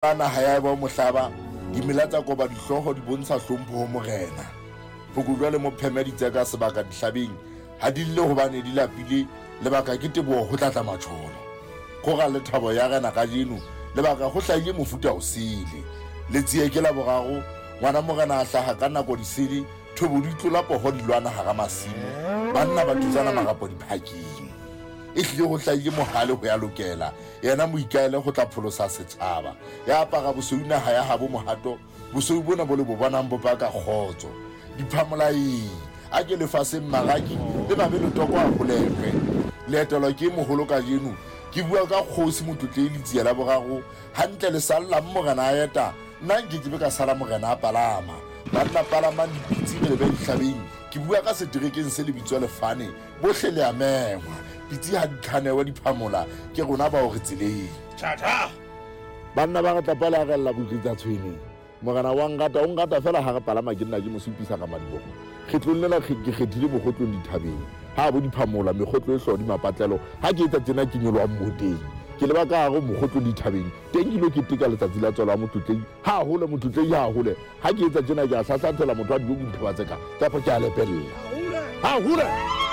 naha ya ba mohlaba dimela tsa koba dihlooho di bontsha hlompho ho morena. Phokojwa le mophemeditse ka sebaka dihlabeng ha di lle hobane di lapile lebaka ke teboho ho tlatla matjholo. Kgora le thabo ya rena ka jeno lebaka ho hlahile mofuta o sele le tsiye ke la boraro ngwana morena a hlaha ka nako disele thobo di tlola poho di lwana hara masimo banna ba tutsana marapo diphakeng. Ehlile ho hlahile mohale ho ya lokela yena moikaele ho tla pholosa setjhaba ya apara bosweu naha ya habo mohato bosweu bona bo le bo bonang bopaka kgotso diphamolaeng a ke lefaseng maraki le mabelo toko a bolekwe leetelo ke moholo ka jeno ke bua ka kgosi motlotledi tsiya la boraro hantle le salla morena a eta nna nke ke be ka sala morena a palama banna palamang dipitsi le be dihlabeng ke bua ka seterekeng se lebitswa lefane bohle le amengwa pitsi ha ditlhanewa diphamola ke rona ba o re tseleng Tjhatha banna ba re tlapala a rella botlitsa tshwene morena wa ngata o ngata fela ha re palama ke nna ke mo supisa ka madiboko kgetlong lena ke kgethile bokgotlong dithabeng ha bo diphamola mekgotlo e hlodi mapatlelo ha ke etsa tsena ke nyolwa mmoteng ke leba ka hare mokgotlong dithabeng teng ke lo ke teka letsatsi la tswala motlotlei ha hole motlotlei ha hole ha ke etsa tsena ke a hlahlathela motho a dibo dithaba tseka tsa po ke a lepella ha hole